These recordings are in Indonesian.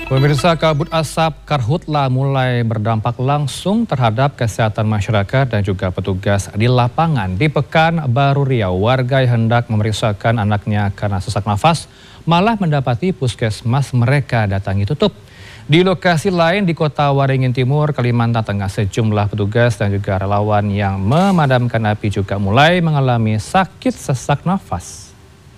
Pemirsa, kabut asap karhutla mulai berdampak langsung terhadap kesehatan masyarakat dan juga petugas di lapangan. Di Pekanbaru Riau, warga yang hendak memeriksakan anaknya karena sesak nafas malah mendapati puskesmas mereka datangi tutup. Di lokasi lain di Kota Waringin Timur, Kalimantan Tengah, sejumlah petugas dan juga relawan yang memadamkan api juga mulai mengalami sakit sesak nafas.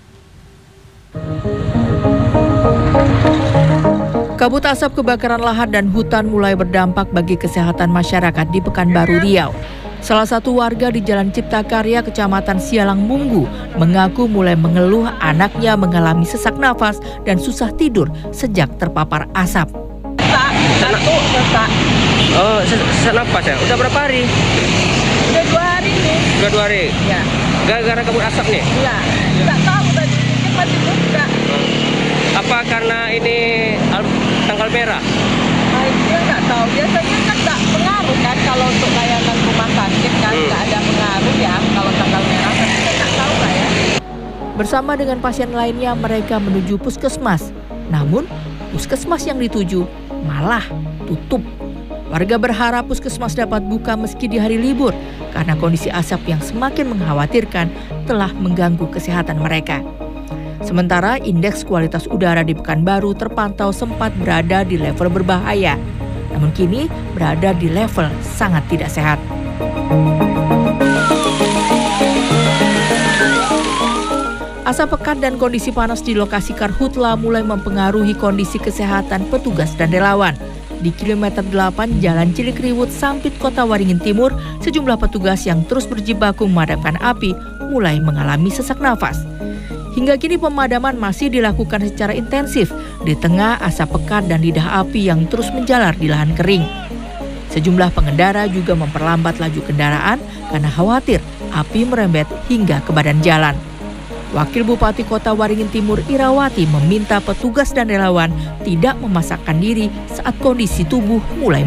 Kabut asap kebakaran lahan dan hutan mulai berdampak bagi kesehatan masyarakat di Pekanbaru Riau. Salah satu warga di Jalan Cipta Karya, Kecamatan Sialang Munggu, mengaku mulai mengeluh anaknya mengalami sesak nafas dan susah tidur sejak terpapar asap. Sesak. Oh, sesak nafas ya? Udah berapa hari? Udah 2 hari nih. Udah 2 hari? Ya. Gara-gara kabut asap nih? Iya. Nggak tahu tadi, ini masih buka. Apa karena ini tanggal merah? Nah, dia nggak tahu. Biasanya kan nggak pengaruh kan kalau untuk layanan rumah sakit kan nggak ada pengaruh ya kalau tanggal merah. Tapi kita nggak tahu lah ya. Bersama dengan pasien lainnya, mereka menuju puskesmas. Namun, puskesmas yang dituju malah tutup. Warga berharap puskesmas dapat buka meski di hari libur karena kondisi asap yang semakin mengkhawatirkan telah mengganggu kesehatan mereka. Sementara indeks kualitas udara di Pekanbaru terpantau sempat berada di level berbahaya, namun kini berada di level sangat tidak sehat. Asap pekat dan kondisi panas di lokasi karhutla mulai mempengaruhi kondisi kesehatan petugas dan relawan. Di kilometer 8 Jalan Cilikriwut, Sampit, Kota Waringin Timur, sejumlah petugas yang terus berjibaku memadamkan api mulai mengalami sesak nafas. Hingga kini pemadaman masih dilakukan secara intensif di tengah asap pekat dan lidah api yang terus menjalar di lahan kering. Sejumlah pengendara juga memperlambat laju kendaraan karena khawatir api merembet hingga ke badan jalan. Wakil Bupati Kota Waringin Timur Irawati meminta petugas dan relawan tidak memasakkan diri saat kondisi tubuh mulai